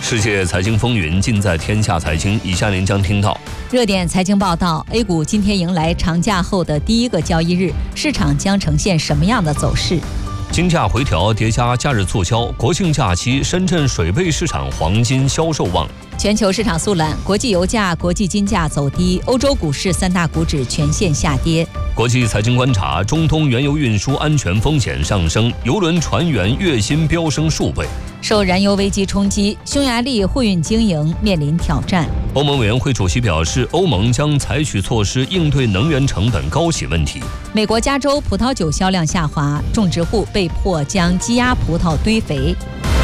世界财经风云尽在天下财经，以下您将听到： 热点财经报道 ，A 股今天迎来长假后的第一个交易日，市场将呈现什么样的走势？ 金价回调叠加假日促销，国庆假期深圳水贝市场黄金销售旺。 全球市场速览，国际油价、国际金价走低，欧洲股市三大股指全线下跌。 国际财经观察，中东原油运输安全风险上升，油轮船员月薪飙升数倍。 受燃油危机冲击，匈牙利货运经营面临挑战。 欧盟委员会主席表示，欧盟将采取措施应对能源成本高企问题。 美国加州葡萄酒销量下滑，种植户被迫将积压葡萄堆肥。